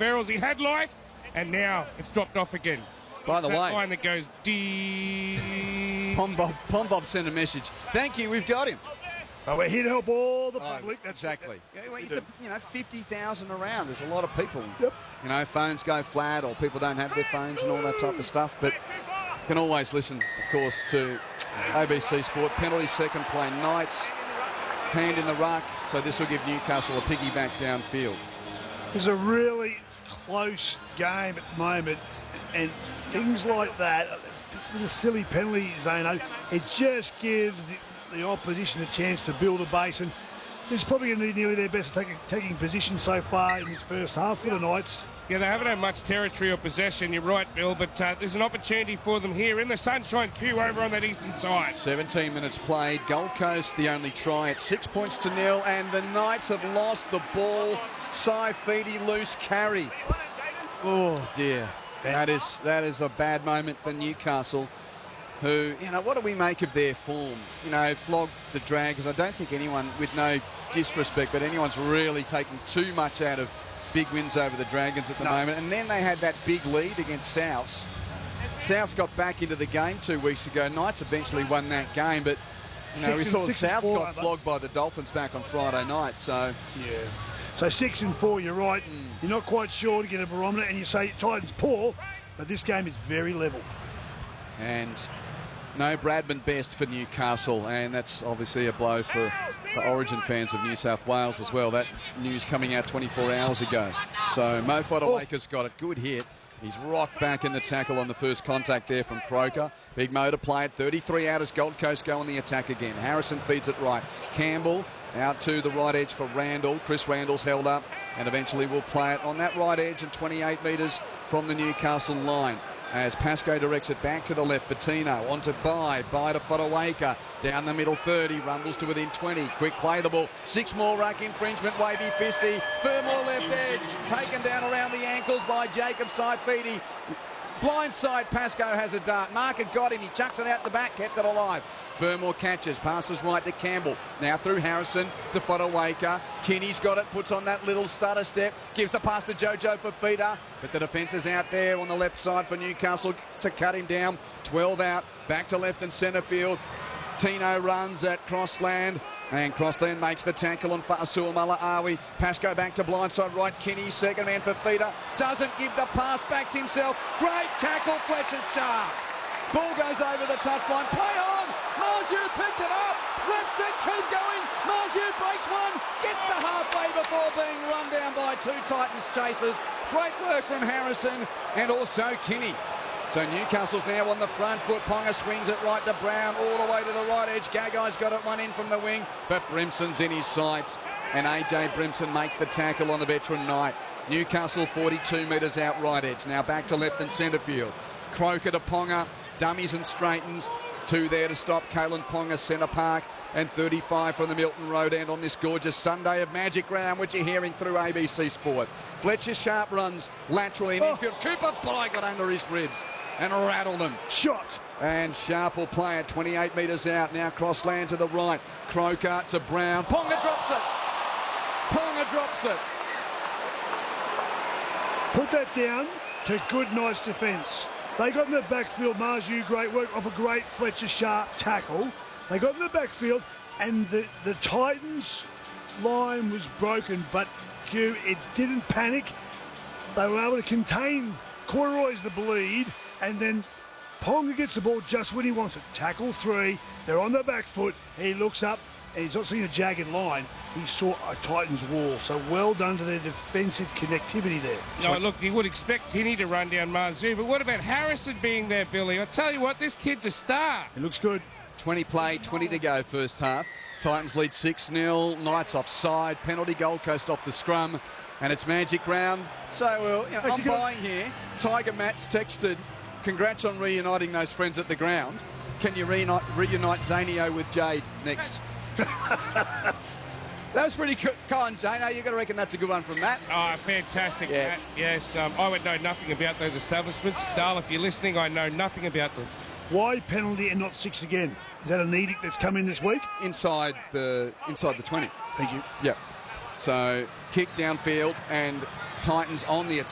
Verrills. He had life, and now it's dropped off again. By the That way, line that goes deep. Pom Bob sent a message. Thank you, we've got him. Oh, we're here to help all the public. That's exactly. You know, 50,000 around. There's a lot of people. Yep. You know, phones go flat or people don't have their phones and all that type of stuff. But you can always listen, of course, to ABC Sport. Penalty second play Knights. Hand in the ruck. So this will give Newcastle a piggyback downfield. It's a really close game at the moment. And things like that, it's a silly penalty, Zano. It just gives the opposition a chance to build a base. And it's probably going to need nearly their best taking position so far in this first half for the Knights. Yeah, they haven't had much territory or possession, you're right, Bill, but there's an opportunity for them here in the Sunshine Q over on that eastern side. 17 minutes played. Gold Coast the only try at 6-0, and the Knights have lost the ball. Saifiti loose carry. Oh, dear. That is a bad moment for Newcastle, who, you know, what do we make of their form? You know, flogged the Dragons. I don't think anyone, with no disrespect, but anyone's really taken too much out of big wins over the Dragons at the moment. And then they had that big lead against Souths. Souths got back into the game 2 weeks ago. Knights eventually won that game, but you know, we saw Souths got flogged by the Dolphins back on Friday night. So yeah. So 6-4, you're right. You're not quite sure to get a barometer, and you say Titans poor, but this game is very level. And no Bradman best for Newcastle, and that's obviously a blow for Origin fans of New South Wales as well. That news coming out 24 hours ago. So Mo Fodawaker's got a good hit. He's rocked back in the tackle on the first contact there from Croker. Big Mo to play it. 33 out as Gold Coast go on the attack again. Harrison feeds it right. Campbell out to the right edge for Randall. Chris Randall's held up and eventually will play it on that right edge and 28 metres from the Newcastle line. As Pascoe directs it back to the left for Tino. On to Bye to Fodawaker. Down the middle 30. Rumbles to within 20. Quick play the ball. 6 more ruck infringement. Wavy Fisty. Fermor left edge. Taken down around the ankles by Jacob Saifiti. Blindside Pascoe has a dart. Marker got him. He chucks it out the back. Kept it alive. Fermor catches, passes right to Campbell. Now through Harrison to Fodawaker. Kinney's got it, puts on that little stutter step, gives the pass to Jojo Fifita, but the defence is out there on the left side for Newcastle to cut him down. 12 out, back to left and centre field. Tino runs at Crossland, and Crossland makes the tackle on Fa'asua Mala'awi. Pascoe back to blindside right. Kinney, second man for Fifita, doesn't give the pass, backs himself. Great tackle, Fletcher Sharp. Ball goes over the touchline. Play on! Marju picked it up. Left set, keep going. Marju breaks one. Gets to halfway before being run down by 2 Titans chasers. Great work from Harrison and also Kinney. So Newcastle's now on the front foot. Ponga swings it right to Brown, all the way to the right edge. Gagai's got it one in from the wing, but Brimson's in his sights. And AJ Brimson makes the tackle on the veteran Knight. Newcastle 42 metres out right edge. Now back to left and centre field. Croker to Ponga. Dummies and straightens. 2 there to stop Kalen Ponga, centre park, and 35 from the Milton Road end on this gorgeous Sunday of Magic Round, which you're hearing through ABC Sport. Fletcher Sharp runs laterally in infield. Cooper Pye got under his ribs and rattled him. Shot. And Sharp will play it 28 metres out. Now Crossland to the right. Croker to Brown. Ponga drops it. Ponga drops it. Put that down to good, nice defence. They got in the backfield. Marju, great work off a great Fletcher Sharp tackle. They got in the backfield, and the Titans line was broken, but it didn't panic. They were able to contain Corduroy's the bleed, and then Ponga gets the ball just when he wants it. Tackle 3. They're on the back foot. He looks up, and he's not seeing a jagged line. He saw a Titans wall. So well done to their defensive connectivity there. No, look, you would expect Kinney to run down Marzu, but what about Harrison being there, Billy? I'll tell you what, this kid's a star. It looks good. 20 play, 20 to go first half. Titans lead 6-0. Knights offside. Penalty, Gold Coast off the scrum. And it's Magic Round. So, you know, I'm buying here. Tiger Matt's texted, congrats on reuniting those friends at the ground. Can you reunite Zanio with Jade next? That was pretty good. Come on, Jane. You got to reckon that's a good one from Matt. Oh, fantastic, yeah. Matt. Yes, I would know nothing about those establishments. Dale, if you're listening, I know nothing about them. Why penalty and not 6 again? Is that an edict that's come in this week? Inside the 20. Thank you. Yep. So kick downfield and Titans on the attack.